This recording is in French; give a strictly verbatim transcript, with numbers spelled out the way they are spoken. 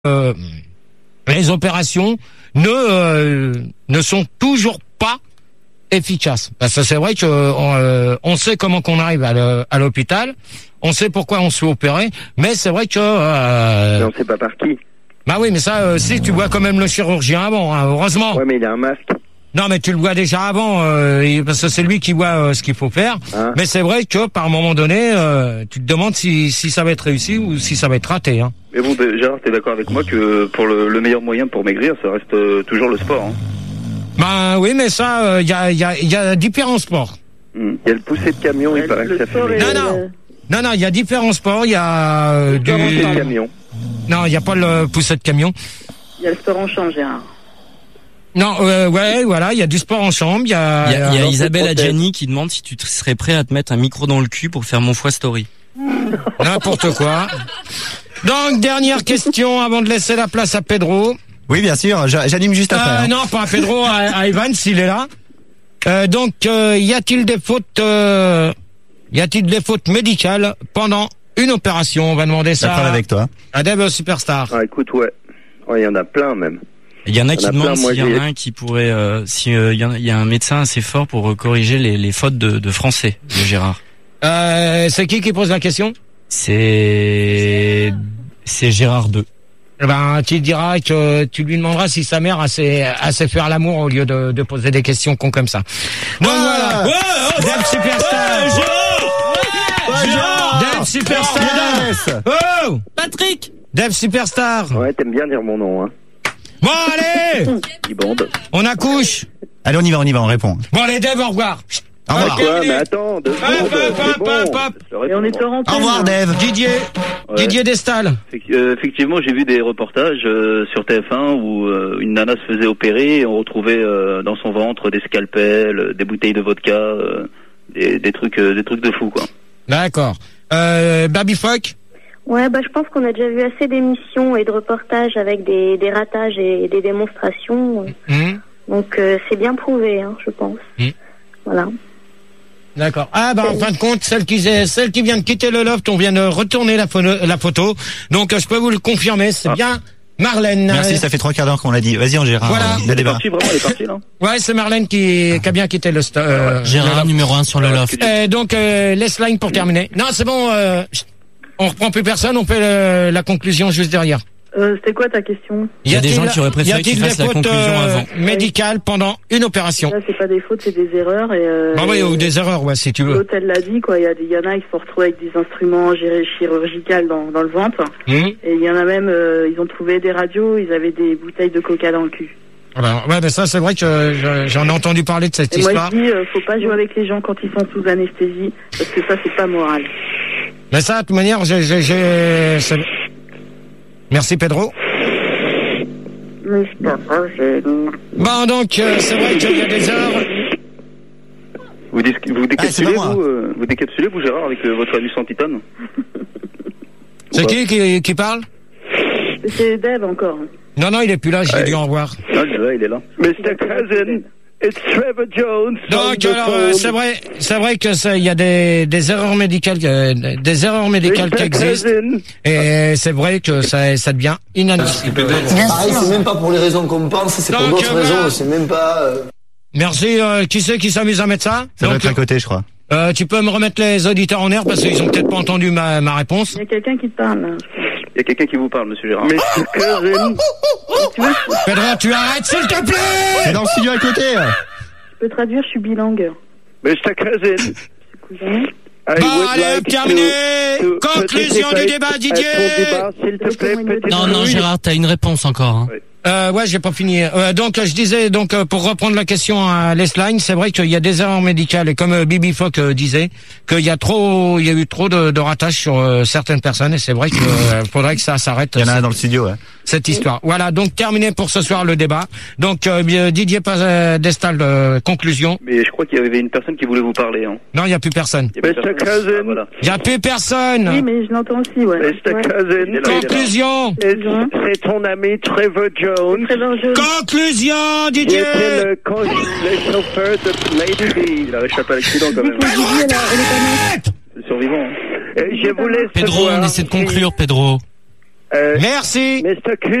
euh, les opérations ne euh, ne sont toujours pas efficaces. Parce que c'est vrai que on, euh, on sait comment qu'on arrive à, le, à l'hôpital, on sait pourquoi on se fait opérer, mais c'est vrai que euh, mais on sait pas par qui. Bah oui, mais ça, euh, si tu vois quand même le chirurgien avant, hein, heureusement. Ouais, mais il a un masque. Non, mais tu le vois déjà avant, euh, parce que c'est lui qui voit euh, ce qu'il faut faire. Hein? Mais c'est vrai que par moment donné, euh, tu te demandes si, si ça va être réussi ou si ça va être raté. Hein. Mais bon, Gérard, t'es d'accord avec moi que pour le, le meilleur moyen pour maigrir, ça reste euh, toujours le sport. Hein. Ben oui, mais ça, il euh, y a, y a, y a différents sports. Il mmh. y a le poussé de camion, ouais, il paraît que ça fait. Non, non, non, non, il y a différents sports. Il y a euh, du poussé de camion. Non, il n'y a pas le poussé de camion. Il y a le sport en chambre, Gérard. Non, euh, ouais, voilà, il y a du sport en chambre. Il y a, il y a, y a Isabelle Adjani qui demande si tu serais prêt à te mettre un micro dans le cul pour faire mon foie story. N'importe quoi. Donc, dernière question avant de laisser la place à Pedro. Oui, bien sûr, j'anime juste après. Euh, hein. Non, pas à Pedro, à, à Ivan, s'il est là. Euh, donc, euh, y a-t-il des fautes, euh, y a-t-il des fautes médicales pendant une opération? On va demander ça. D'accord avec toi. À Dave Superstar. Ah, écoute, ouais. Il y en a plein, même. Il y en a qui demandent s'il y en a un qui pourrait, euh, si euh, il y, y a un médecin assez fort pour corriger les, les fautes de, de français de Gérard. Euh, c'est qui qui pose la question? C'est c'est Gérard deux. Ben, tu diras que tu lui demanderas si sa mère a sait, a sait faire l'amour au lieu de, de poser des questions cons comme ça. Donc voilà. Ouais, oh, Dave Superstar. Ouais, Gérard. Ouais, Gérard. Dave Superstar. Yes. Oh, Patrick. Dave Superstar. Ouais, t'aimes bien dire mon nom, hein. Bon, allez. Il bande. On accouche. Allez, on y va, on y va, on répond. Bon, allez, Dave, au revoir. Au revoir. Quoi, mais attends, deux secondes. Et on est en Au revoir, Dave. Didier. Ouais. Didier Destal. Euh, effectivement, j'ai vu des reportages euh, sur T F un où euh, une nana se faisait opérer et on retrouvait euh, dans son ventre des scalpels, des bouteilles de vodka, euh, des, des trucs, euh, des trucs de fou, quoi. D'accord. Euh, Baby Fock. Ouais, bah je pense qu'on a déjà vu assez d'émissions et de reportages avec des, des ratages et des démonstrations. Mmh. Donc euh, c'est bien prouvé, hein, je pense. Mmh. Voilà. D'accord. Ah bah en fin de compte, celle qui celle qui vient de quitter le loft, on vient de retourner la, photo, la photo. Donc je peux vous le confirmer, c'est ah. bien Marlène. Merci, ça fait trois quarts d'heure qu'on l'a dit. Vas-y, on Gérard. Voilà. Le débat. Elle est partie, vraiment, elle est partie, là. Ouais, c'est Marlène qui, qui a bien quitté le st- euh, Gérard, le numéro un sur le loft. Euh, donc euh, laisse line pour terminer. Non, c'est bon. Euh, on reprend plus personne, on fait le, la conclusion juste derrière. Euh, c'était quoi ta question? Il y a des gens qui auraient préféré qu'ils fassent la conclusion euh, avant. Médicales pendant une opération. Là, c'est pas des fautes, c'est des erreurs. Et euh, bah oui, ou des erreurs, ouais, si tu veux. L'hôtel l'a dit, quoi. Il y a des, il y en a qui se sont retrouvés avec des instruments chirurgicaux dans, dans le ventre. Mmh. Et il y en a même, euh, ils ont trouvé des radios, ils avaient des bouteilles de coca dans le cul. Alors, ouais, ben ça, c'est vrai que je, j'en ai entendu parler de cette et histoire. Moi, je dis, euh, faut pas jouer avec les gens quand ils sont sous anesthésie, parce que ça, c'est pas moral. Mais ça, de toute manière, j'ai, j'ai, j'ai... Merci, Pedro. Bon, donc, euh, c'est vrai qu'il y a des heures. Vous, dis, vous décapsulez, ah, vous, euh, vous décapsulez, vous, Gérard, avec euh, votre anus en titane? C'est qui, qui qui parle? C'est Dave encore. Non, non, il est plus là, j'ai ouais. dit au revoir. Non, là, il est là. mister Cousin, it's Trevor Jones. Donc, alors, euh, c'est vrai, c'est vrai que ça, il y a des, des erreurs médicales, euh, des erreurs médicales qui existent. Et c'est vrai que ça, ça devient inadmissible. Ah, c'est même pas pour les raisons qu'on pense, c'est pour d'autres euh, raisons, c'est même pas, euh... Merci, euh, qui c'est qui s'amuse à mettre ça? Ça doit être à côté, je crois. Euh, tu peux me remettre les auditeurs en air parce qu'ils ont peut-être pas entendu ma, ma réponse. Il y a quelqu'un qui te parle. Il y a quelqu'un qui vous parle, monsieur Gérard. mister Cousin. Pedro, tu arrêtes, s'il te plaît! C'est dans le studio à côté. Je peux traduire, je suis bilingue. mister Cousin. C'est cousin. Bon, allez, like terminé. To, to Conclusion du débat, Didier. Non, non, Gérard, t'as une réponse encore. Hein. Oui. Euh, ouais, j'ai pas fini. Euh, donc, je disais, donc, euh, pour reprendre la question à l'S-Line, c'est vrai qu'il y a des erreurs médicales, et comme euh, Bibi Fock euh, disait, qu'il y a trop, il y a eu trop de, de ratages sur euh, certaines personnes, et c'est vrai qu'il euh, faudrait que ça s'arrête. Il y en a un dans le studio, ouais. Cette histoire. Voilà, donc terminé pour ce soir le débat. Donc, euh, Didier euh, Destal, euh, conclusion. Mais je crois qu'il y avait une personne qui voulait vous parler. Hein. Non, il n'y a plus personne. Il n'y a, ah, voilà. a plus personne. Oui, mais je l'entends aussi, ouais. mister ouais. Cousin. Là, conclusion. C'est ton ami Trevor Jones. Trevor Jones. Conclusion, Didier. Il était le, con- le chauffeur de Lady B. Il a réchappé à l'accident quand même. Arrête. C'est survivant. Hein. Et je vous laisse Pedro, on essaie de conclure, Pedro. Merci. mister